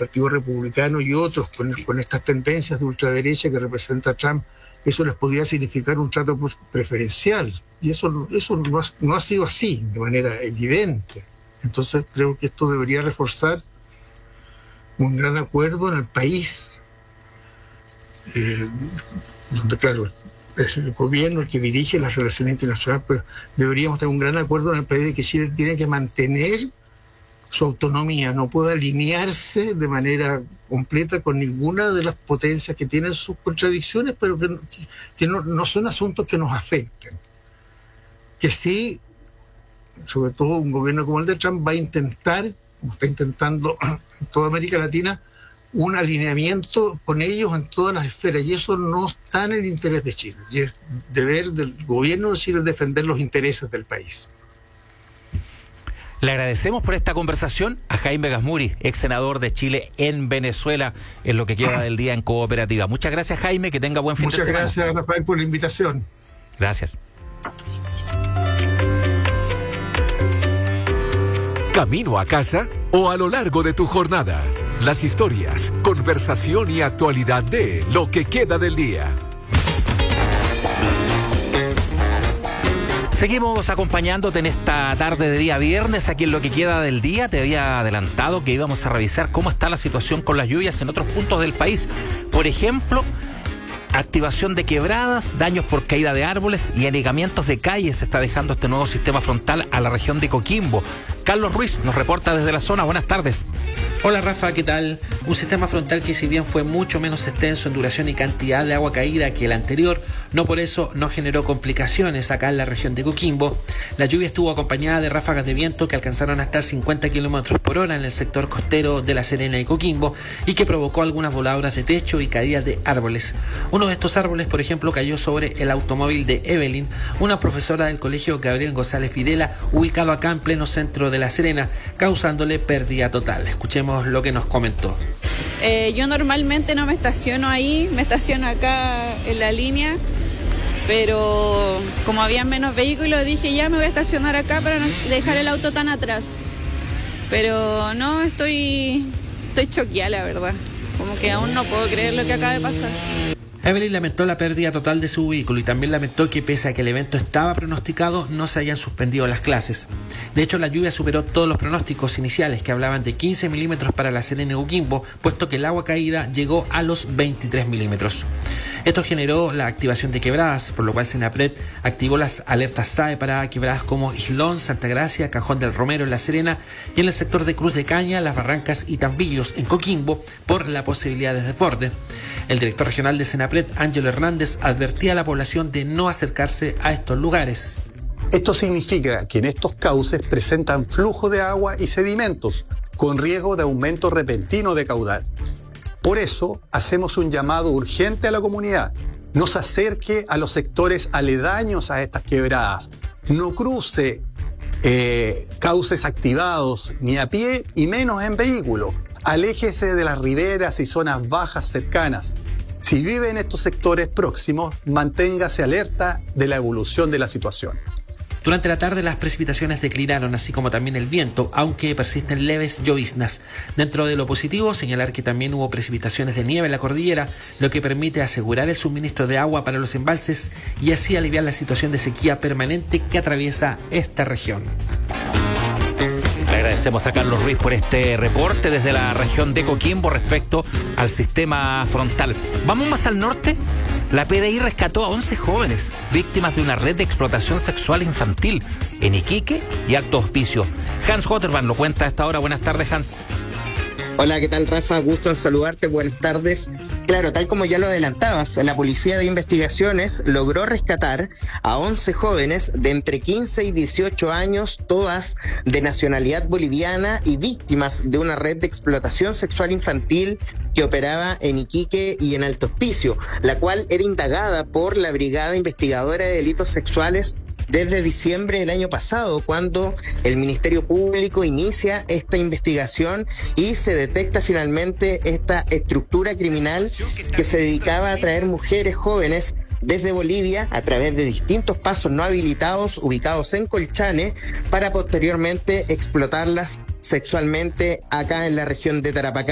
Partido Republicano y otros con estas tendencias de ultraderecha que representa Trump, eso les podría significar un trato preferencial. Y eso no ha sido así, de manera evidente. Entonces creo que esto debería reforzar un gran acuerdo en el país, donde, claro, es el gobierno el que dirige las relaciones internacionales, pero deberíamos tener un gran acuerdo en el país de que Chile tiene que mantener su autonomía, no puede alinearse de manera completa con ninguna de las potencias que tienen sus contradicciones, pero que no son asuntos que nos afecten. Que sí, sobre todo un gobierno como el de Trump va a intentar, como está intentando en toda América Latina, un alineamiento con ellos en todas las esferas, y eso no está en el interés de Chile, y es deber del gobierno de Chile defender los intereses del país. Le agradecemos por esta conversación a Jaime Gazmuri, ex senador de Chile en Venezuela, en lo que queda del día en Cooperativa. Muchas gracias, Jaime, que tenga buen fin de semana. Muchas gracias, Rafael, por la invitación. Gracias. Camino a casa o a lo largo de tu jornada. Las historias, conversación y actualidad de lo que queda del día. Seguimos acompañándote en esta tarde de día viernes, aquí en lo que queda del día. Te había adelantado que íbamos a revisar cómo está la situación con las lluvias en otros puntos del país. Por ejemplo, activación de quebradas, daños por caída de árboles y anegamientos de calles está dejando este nuevo sistema frontal a la región de Coquimbo. Carlos Ruiz nos reporta desde la zona. Buenas tardes. Hola Rafa, ¿qué tal? Un sistema frontal que, si bien fue mucho menos extenso en duración y cantidad de agua caída que el anterior, no por eso no generó complicaciones acá en la región de Coquimbo. La lluvia estuvo acompañada de ráfagas de viento que alcanzaron hasta 50 kilómetros por hora en el sector costero de La Serena y Coquimbo, y que provocó algunas voladuras de techo y caídas de árboles. Uno de estos árboles, por ejemplo, cayó sobre el automóvil de Evelyn, una profesora del colegio Gabriel González Videla, ubicado acá en pleno centro de La Serena, causándole pérdida total. Escuchemos lo que nos comentó. Yo normalmente no me estaciono ahí, me estaciono acá en la línea, pero como había menos vehículos dije ya me voy a estacionar acá para no dejar el auto tan atrás. Pero no, estoy choqueada, la verdad. Como que aún no puedo creer lo que acaba de pasar. Evelyn lamentó la pérdida total de su vehículo y también lamentó que, pese a que el evento estaba pronosticado, no se hayan suspendido las clases. De hecho, la lluvia superó todos los pronósticos iniciales, que hablaban de 15 milímetros para La Serena y Coquimbo, puesto que el agua caída llegó a los 23 milímetros. Esto generó la activación de quebradas, por lo cual Senapred activó las alertas SAE para quebradas como Islón, Santa Gracia, Cajón del Romero en La Serena, y en el sector de Cruz de Caña, Las Barrancas y Tambillos en Coquimbo, por la posibilidad de desborde. El director regional de Senapred, Ángelo Hernández, advertía a la población de no acercarse a estos lugares. Esto significa que en estos cauces presentan flujo de agua y sedimentos, con riesgo de aumento repentino de caudal. Por eso, hacemos un llamado urgente a la comunidad. No se acerque a los sectores aledaños a estas quebradas. No cruce cauces activados ni a pie y menos en vehículo. Aléjese de las riberas y zonas bajas cercanas. Si vive en estos sectores próximos, manténgase alerta de la evolución de la situación. Durante la tarde las precipitaciones declinaron, así como también el viento, aunque persisten leves lloviznas. Dentro de lo positivo, señalar que también hubo precipitaciones de nieve en la cordillera, lo que permite asegurar el suministro de agua para los embalses y así aliviar la situación de sequía permanente que atraviesa esta región. Le agradecemos a Carlos Ruiz por este reporte desde la región de Coquimbo respecto al sistema frontal. Vamos más al norte. La PDI rescató a 11 jóvenes víctimas de una red de explotación sexual infantil en Iquique y Alto Hospicio. Hans Hotterman lo cuenta a esta hora. Buenas tardes, Hans. Hola, ¿qué tal, Rafa? Gusto en saludarte, buenas tardes. Claro, tal como ya lo adelantabas, la Policía de Investigaciones logró rescatar a 11 jóvenes de entre 15 y 18 años, todas de nacionalidad boliviana y víctimas de una red de explotación sexual infantil que operaba en Iquique y en Alto Hospicio, la cual era indagada por la Brigada Investigadora de Delitos Sexuales desde diciembre del año pasado, cuando el Ministerio Público inicia esta investigación y se detecta finalmente esta estructura criminal que se dedicaba a traer mujeres jóvenes desde Bolivia a través de distintos pasos no habilitados ubicados en Colchane para posteriormente explotarlas sexualmente acá en la región de Tarapacá.